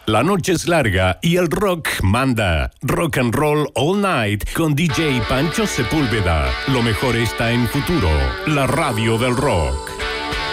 La noche es larga y el rock manda. Rock and Roll All Night con DJ Pancho Sepúlveda. Lo mejor está en Futuro, la radio del rock.